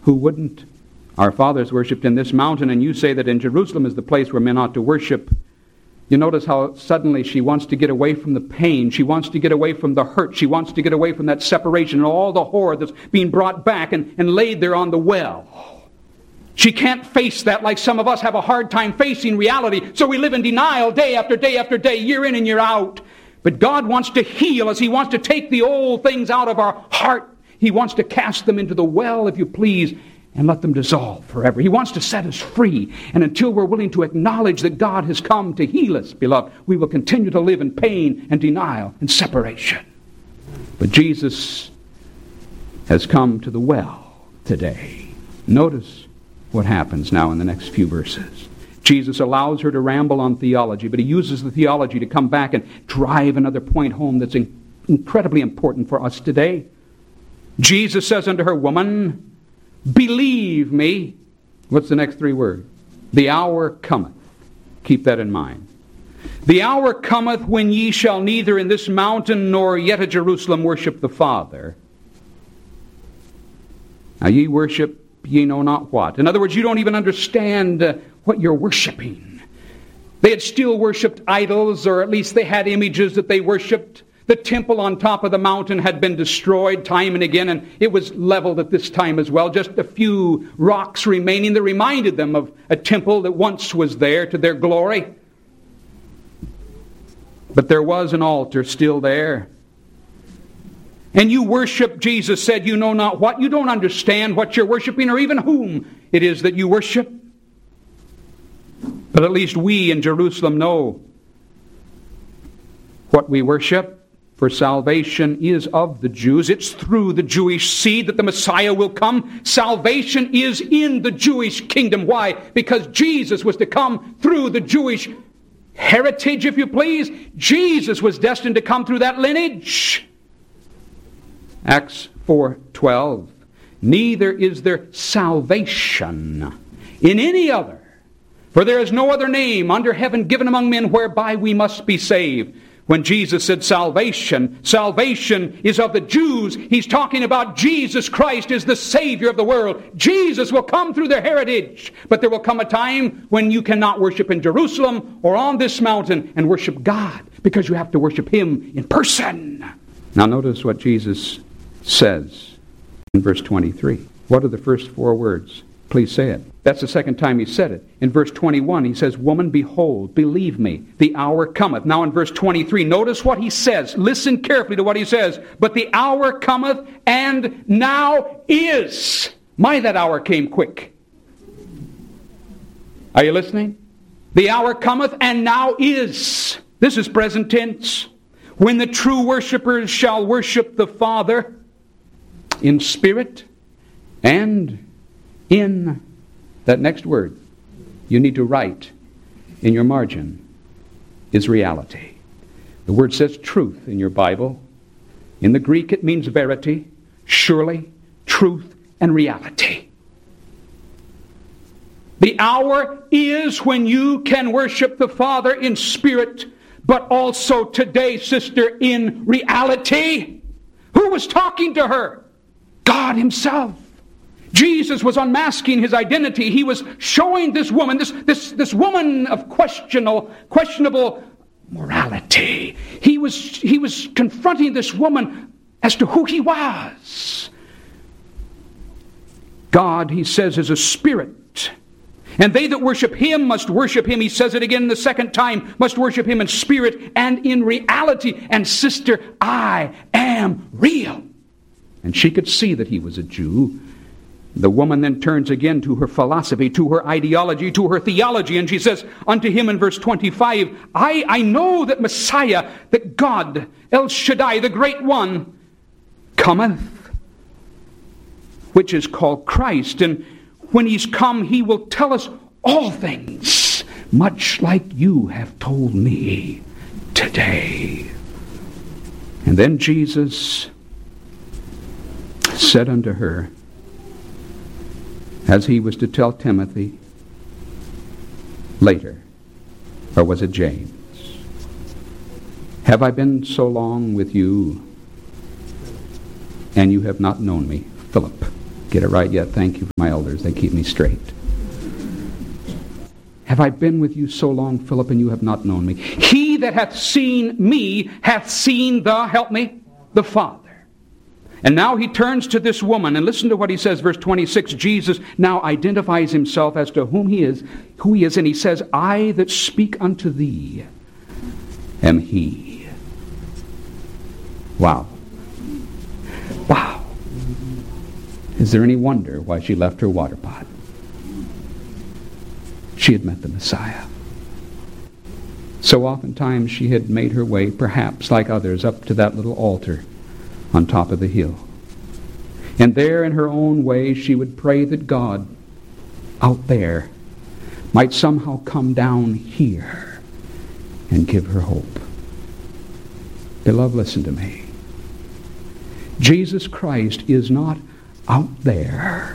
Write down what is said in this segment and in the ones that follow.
Who wouldn't? Our fathers worshipped in this mountain, and you say that in Jerusalem is the place where men ought to worship. You notice how suddenly she wants to get away from the pain. She wants to get away from the hurt. She wants to get away from that separation and all the horror that's being brought back and laid there on the well. She can't face that like some of us have a hard time facing reality. So we live in denial day after day after day, year in and year out. But God wants to heal us. He wants to take the old things out of our heart. He wants to cast them into the well, if you please, and let them dissolve forever. He wants to set us free. And until we're willing to acknowledge that God has come to heal us, beloved, we will continue to live in pain and denial and separation. But Jesus has come to the well today. Notice what happens now in the next few verses. Jesus allows her to ramble on theology, but he uses the theology to come back and drive another point home that's incredibly important for us today. Jesus says unto her, Woman, believe me. What's the next three words? The hour cometh. Keep that in mind. The hour cometh when ye shall neither in this mountain nor yet at Jerusalem worship the Father. Now ye worship ye know not what. In other words, you don't even understand what you're worshiping. They had still worshipped idols, or at least they had images that they worshipped. The temple on top of the mountain had been destroyed time and again, and it was leveled at this time as well. Just a few rocks remaining that reminded them of a temple that once was there to their glory. But there was an altar still there. And you worship, Jesus said, you know not what. You don't understand what you're worshiping or even whom it is that you worship. But at least we in Jerusalem know what we worship. For salvation is of the Jews. It's through the Jewish seed that the Messiah will come. Salvation is in the Jewish kingdom. Why? Because Jesus was to come through the Jewish heritage, if you please. Jesus was destined to come through that lineage. Acts 4:12. Neither is there salvation in any other, for there is no other name under heaven given among men whereby we must be saved. When Jesus said salvation is of the Jews, he's talking about Jesus Christ is the Savior of the world. Jesus will come through their heritage. But there will come a time when you cannot worship in Jerusalem or on this mountain and worship God, because you have to worship Him in person. Now notice what Jesus says in verse 23. What are the first four words? Please say it. That's the second time he said it. In verse 21, he says, Woman, behold, believe me, the hour cometh. Now in verse 23, notice what he says. Listen carefully to what he says. But the hour cometh, and now is. My, that hour came quick. Are you listening? The hour cometh, and now is. This is present tense. When the true worshipers shall worship the Father in spirit and in, that next word you need to write in your margin, is reality. The word says truth in your Bible. In the Greek it means verity, surely, truth, and reality. The hour is when you can worship the Father in spirit, but also today, sister, in reality. Who was talking to her? God Himself. Jesus was unmasking His identity. He was showing this woman, this woman of questionable morality. He was confronting this woman as to who He was. God, He says, is a spirit. And they that worship Him must worship Him. He says it again the second time, must worship Him in spirit and in reality. And sister, I am real. And she could see that he was a Jew. The woman then turns again to her philosophy, to her ideology, to her theology, and she says unto him in verse 25, I know that Messiah, that God, El Shaddai, the Great One, cometh, which is called Christ. And when He's come, He will tell us all things, much like you have told me today. And then Jesus said unto her, as He was to tell Timothy later, or was it James? Have I been so long with you, and you have not known me? Philip, Get it right yet. Thank you for my elders. They keep me straight. Have I been with you so long, Philip, and you have not known me? He that hath seen me hath seen the Father. And now he turns to this woman, and listen to what he says, verse 26. Jesus now identifies himself as to who he is, and he says, I that speak unto thee am he. Wow. Wow. Is there any wonder why she left her water pot? She had met the Messiah. So oftentimes she had made her way, perhaps like others, up to that little altar on top of the hill. And there in her own way she would pray that God out there might somehow come down here and give her hope. Beloved, listen to me. Jesus Christ is not out there,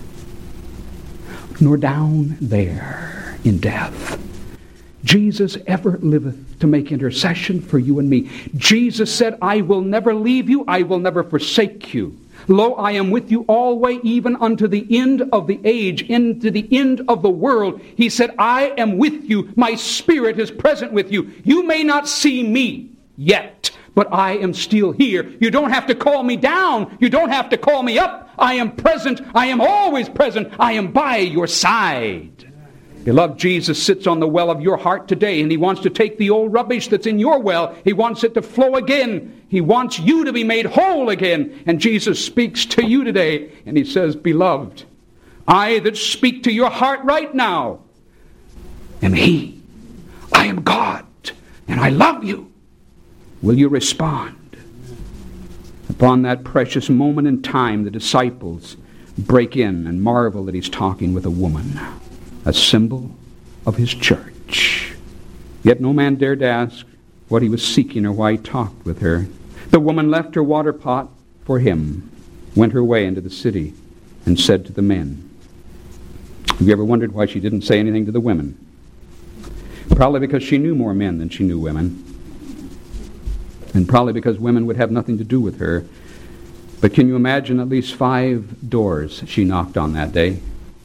nor down there in death. Jesus ever liveth to make intercession for you and me. Jesus said, I will never leave you, I will never forsake you. Lo, I am with you always, even unto the end of the age, into the end of the world. He said, I am with you. My Spirit is present with you. You may not see me yet, but I am still here. You don't have to call me down. You don't have to call me up. I am present. I am always present. I am by your side. Beloved, Jesus sits on the well of your heart today, and He wants to take the old rubbish that's in your well. He wants it to flow again. He wants you to be made whole again. And Jesus speaks to you today, and He says, Beloved, I that speak to your heart right now am He. I am God, and I love you. Will you respond? Upon that precious moment in time, the disciples break in and marvel that He's talking with a woman, a symbol of His church. Yet no man dared ask what He was seeking or why He talked with her. The woman left her water pot for Him, went her way into the city, and said to the men. Have you ever wondered why she didn't say anything to the women? Probably because she knew more men than she knew women. And probably because women would have nothing to do with her. But can you imagine at least 5 doors she knocked on that day?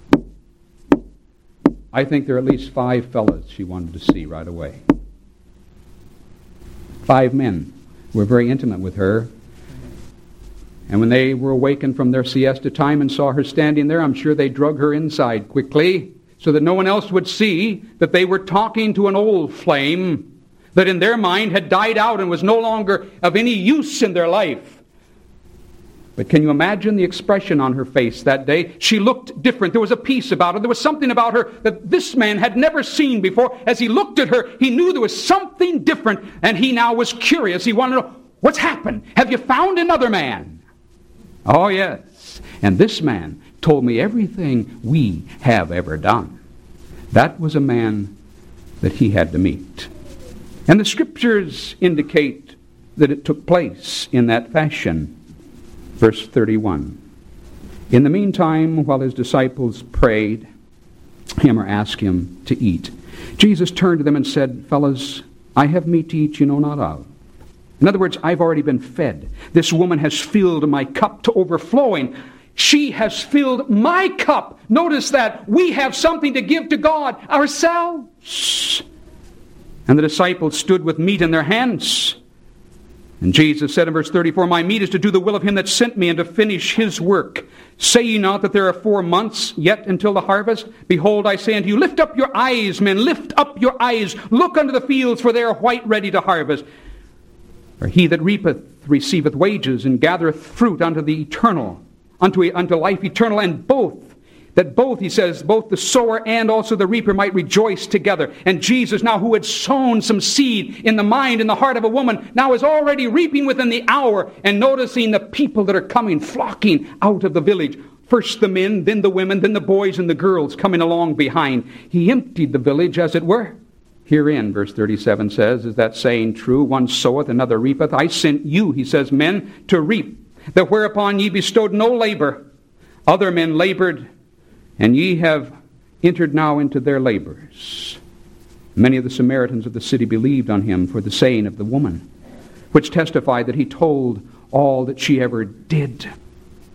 I think there are at least 5 fellas she wanted to see right away. 5 men were very intimate with her. And when they were awakened from their siesta time and saw her standing there, I'm sure they drug her inside quickly so that no one else would see that they were talking to an old flame that in their mind had died out and was no longer of any use in their life. But can you imagine the expression on her face that day? She looked different. There was a peace about her. There was something about her that this man had never seen before. As he looked at her, he knew there was something different, and he now was curious. He wanted to know, what's happened? Have you found another man? Oh, yes. And this man told me everything we have ever done. That was a man that he had to meet. And the Scriptures indicate that it took place in that fashion. Verse 31. In the meantime, while His disciples prayed Him or asked Him to eat, Jesus turned to them and said, Fellas, I have meat to eat you know not of. In other words, I've already been fed. This woman has filled my cup to overflowing. She has filled my cup. Notice that we have something to give to God ourselves. And the disciples stood with meat in their hands. And Jesus said in verse 34, My meat is to do the will of Him that sent me and to finish His work. Say ye not that there are 4 months yet until the harvest? Behold, I say unto you, lift up your eyes, men, lift up your eyes. Look unto the fields, for they are white ready to harvest. For he that reapeth receiveth wages, and gathereth fruit unto the eternal, unto life eternal, and both, he says, both the sower and also the reaper might rejoice together. And Jesus, now who had sown some seed in the mind and the heart of a woman, now is already reaping within the hour, and noticing the people that are coming, flocking out of the village. First the men, then the women, then the boys and the girls coming along behind. He emptied the village, as it were. Herein, verse 37 says, is that saying true? One soweth, another reapeth. I sent you, he says, men, to reap, that whereupon ye bestowed no labor. Other men labored, and ye have entered now into their labors. Many of the Samaritans of the city believed on Him for the saying of the woman, which testified that He told all that she ever did.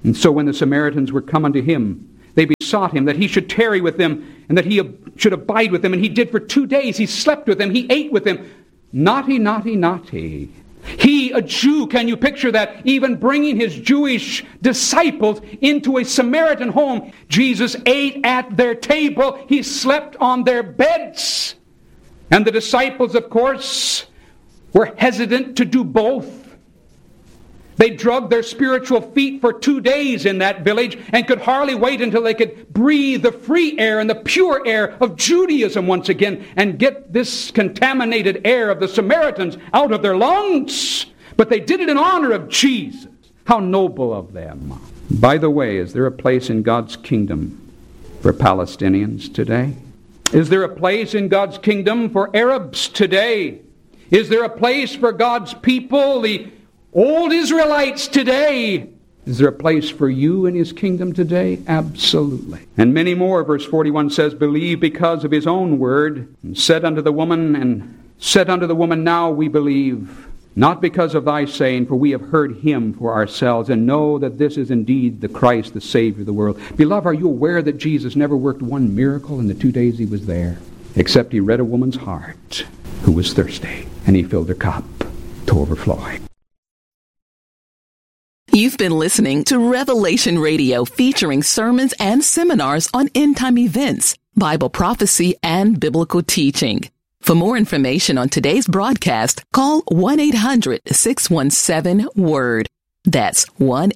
And so when the Samaritans were come unto him, they besought him that he should tarry with them, and that he should abide with them. And he did for 2 days. He slept with them. He ate with them. Naughty, naughty, naughty. He, a Jew, can you picture that? Even bringing his Jewish disciples into a Samaritan home. Jesus ate at their table. He slept on their beds. And the disciples, of course, were hesitant to do both. They drugged their spiritual feet for 2 days in that village and could hardly wait until they could breathe the free air and the pure air of Judaism once again and get this contaminated air of the Samaritans out of their lungs. But they did it in honor of Jesus. How noble of them. By the way, is there a place in God's kingdom for Palestinians today? Is there a place in God's kingdom for Arabs today? Is there a place for God's people, the old Israelites today? Is there a place for you in His kingdom today? Absolutely. And many more. Verse 41 says, believe because of His own word, and said unto the woman, now we believe, not because of thy saying, for we have heard Him for ourselves, and know that this is indeed the Christ, the Savior of the world. Beloved, are you aware that Jesus never worked one miracle in the 2 days He was there, except He read a woman's heart who was thirsty, and He filled her cup to overflowing. You've been listening to Revelation Radio, featuring sermons and seminars on end-time events, Bible prophecy, and biblical teaching. For more information on today's broadcast, call 1-800-617-WORD. That's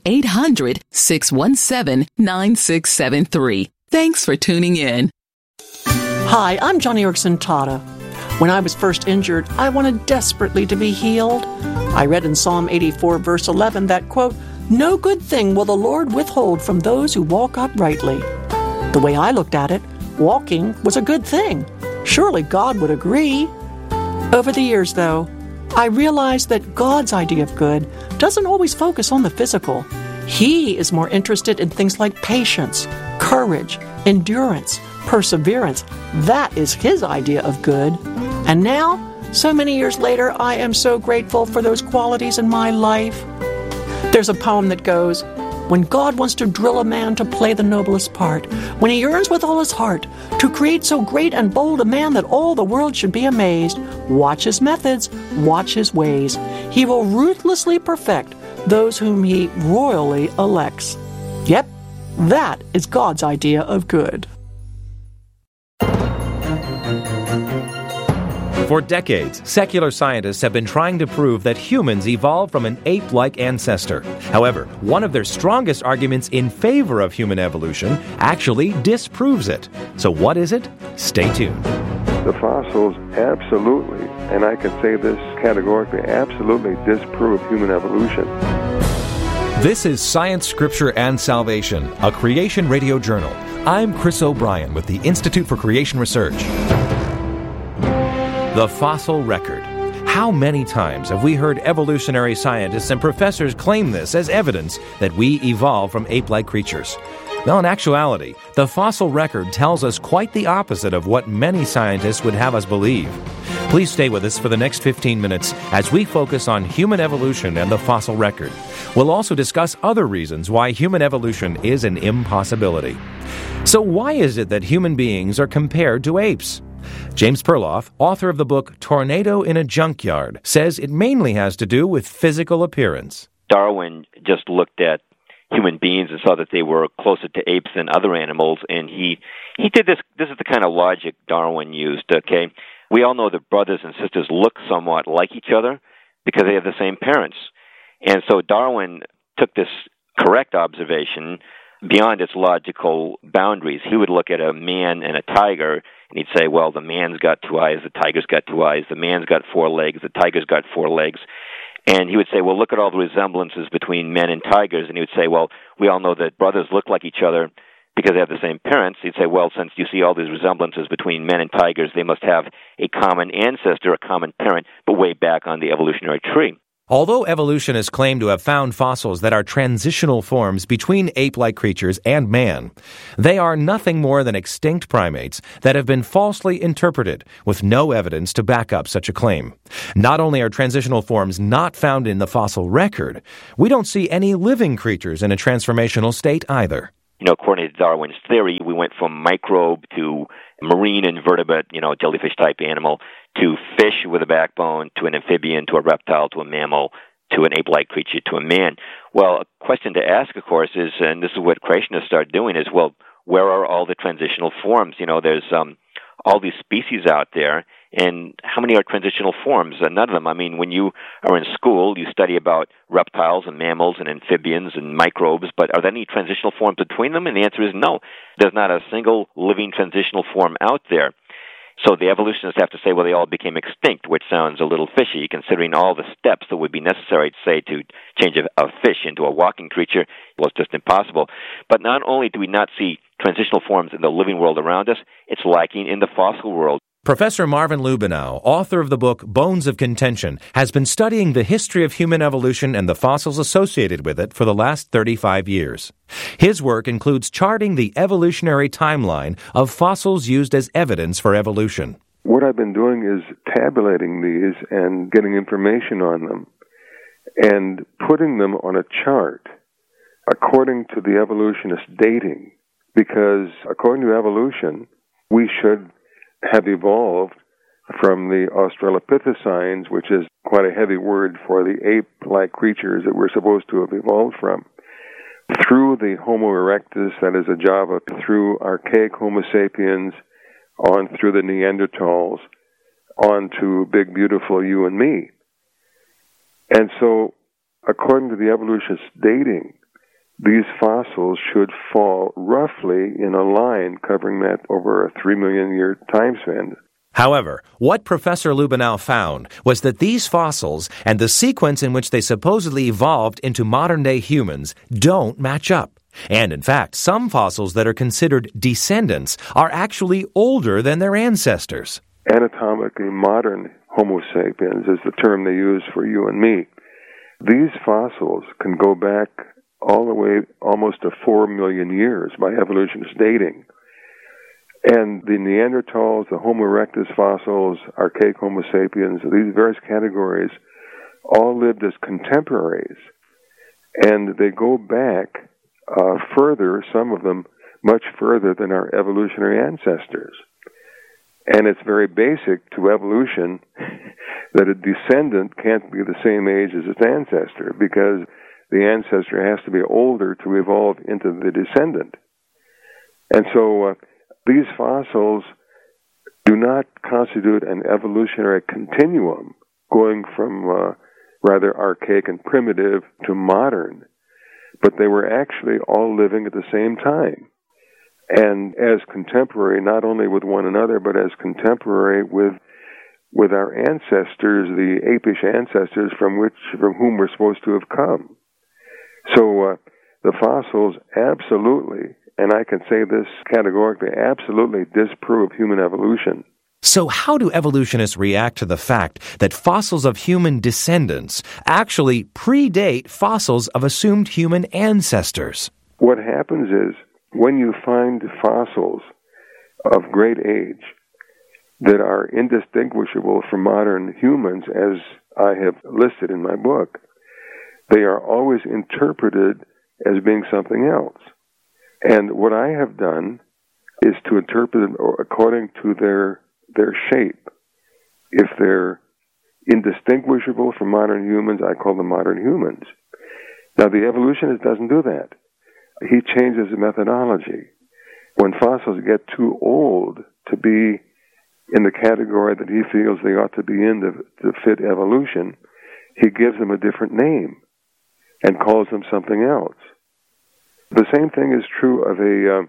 1-800-617-9673. Thanks for tuning in. Hi, I'm Joni Eareckson Tada. When I was first injured, I wanted desperately to be healed. I read in Psalm 84, verse 11 that, quote, no good thing will the Lord withhold from those who walk uprightly. The way I looked at it, walking was a good thing. Surely God would agree. Over the years, though, I realized that God's idea of good doesn't always focus on the physical. He is more interested in things like patience, courage, endurance, perseverance. That is His idea of good. And now, so many years later, I am so grateful for those qualities in my life. There's a poem that goes, when God wants to drill a man to play the noblest part, when He yearns with all His heart to create so great and bold a man that all the world should be amazed, watch His methods, watch His ways. He will ruthlessly perfect those whom He royally elects. Yep, that is God's idea of good. For decades, secular scientists have been trying to prove that humans evolved from an ape-like ancestor. However, one of their strongest arguments in favor of human evolution actually disproves it. So what is it? Stay tuned. The fossils absolutely, and I can say this categorically, absolutely disprove human evolution. This is Science, Scripture, and Salvation, a Creation Radio journal. I'm Chris O'Brien with the Institute for Creation Research. The fossil record. How many times have we heard evolutionary scientists and professors claim this as evidence that we evolved from ape-like creatures? Well, in actuality, the fossil record tells us quite the opposite of what many scientists would have us believe. Please stay with us for the next 15 minutes as we focus on human evolution and the fossil record. We'll also discuss other reasons why human evolution is an impossibility. So why is it that human beings are compared to apes? James Perloff, author of the book Tornado in a Junkyard, says it mainly has to do with physical appearance. Darwin just looked at human beings and saw that they were closer to apes than other animals, and he did this. This is the kind of logic Darwin used, okay? We all know that brothers and sisters look somewhat like each other because they have the same parents. And so Darwin took this correct observation beyond its logical boundaries. He would look at a man and a tiger, and he'd say, well, the man's got 2 eyes, the tiger's got 2 eyes, the man's got 4 legs, the tiger's got 4 legs. And he would say, well, look at all the resemblances between men and tigers. And he would say, well, we all know that brothers look like each other because they have the same parents. He'd say, well, since you see all these resemblances between men and tigers, they must have a common ancestor, a common parent, but way back on the evolutionary tree. Although evolutionists claim to have found fossils that are transitional forms between ape-like creatures and man, they are nothing more than extinct primates that have been falsely interpreted with no evidence to back up such a claim. Not only are transitional forms not found in the fossil record, we don't see any living creatures in a transformational state either. According to Darwin's theory, we went from microbe to marine invertebrate, jellyfish-type animal, to fish with a backbone, to an amphibian, to a reptile, to a mammal, to an ape-like creature, to a man. Well, a question to ask, of course, is, and this is what creationists start doing, is, well, where are all the transitional forms? There's all these species out there, and how many are transitional forms? None of them. I mean, when you are in school, you study about reptiles and mammals and amphibians and microbes, but are there any transitional forms between them? And the answer is no. There's not a single living transitional form out there. So the evolutionists have to say, well, they all became extinct, which sounds a little fishy, considering all the steps that would be necessary, say, to change a fish into a walking creature. Well, it's just impossible. But not only do we not see transitional forms in the living world around us, it's lacking in the fossil world. Professor Marvin Lubenow, author of the book Bones of Contention, has been studying the history of human evolution and the fossils associated with it for the last 35 years. His work includes charting the evolutionary timeline of fossils used as evidence for evolution. What I've been doing is tabulating these and getting information on them and putting them on a chart according to the evolutionist dating, because according to evolution, we should have evolved from the Australopithecines, which is quite a heavy word for the ape-like creatures that we're supposed to have evolved from, through the Homo erectus, that is a Java, through archaic Homo sapiens, on through the Neanderthals, on to big, beautiful you and me. And so, according to the evolutionist dating, these fossils should fall roughly in a line covering that over a 3 million year time span. However, what Professor Lubenow found was that these fossils and the sequence in which they supposedly evolved into modern-day humans don't match up. And in fact, some fossils that are considered descendants are actually older than their ancestors. Anatomically modern Homo sapiens is the term they use for you and me. These fossils can go back all the way almost to 4 million years by evolutionist dating. And the Neanderthals, the Homo erectus fossils, archaic Homo sapiens, these various categories all lived as contemporaries. And they go back further, some of them much further than our evolutionary ancestors. And it's very basic to evolution that a descendant can't be the same age as its ancestor, because the ancestor has to be older to evolve into the descendant. And so these fossils do not constitute an evolutionary continuum going from rather archaic and primitive to modern, but they were actually all living at the same time. And as contemporary, not only with one another, but as contemporary with our ancestors, the apish ancestors from whom we're supposed to have come. So the fossils absolutely, and I can say this categorically, absolutely disprove human evolution. So how do evolutionists react to the fact that fossils of human descendants actually predate fossils of assumed human ancestors? What happens is, when you find fossils of great age that are indistinguishable from modern humans, as I have listed in my book, they are always interpreted as being something else. And what I have done is to interpret them according to their shape. If they're indistinguishable from modern humans, I call them modern humans. Now, the evolutionist doesn't do that. He changes the methodology. When fossils get too old to be in the category that he feels they ought to be in to fit evolution, he gives them a different name and calls them something else. The same thing is true of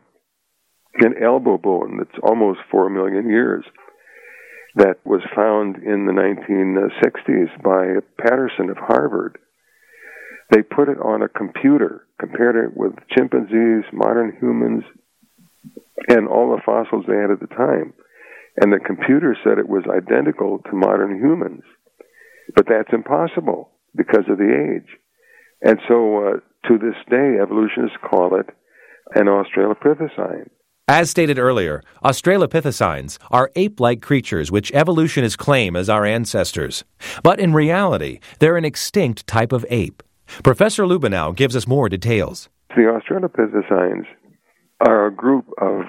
an elbow bone that's almost 4 million years that was found in the 1960s by Patterson of Harvard. They put it on a computer, compared it with chimpanzees, modern humans, and all the fossils they had at the time. And the computer said it was identical to modern humans. But that's impossible. because of the age. And so to this day, evolutionists call it an Australopithecine. As stated earlier, Australopithecines are ape-like creatures which evolutionists claim as our ancestors. But in reality, they're an extinct type of ape. Professor Lubenow gives us more details. The Australopithecines are a group of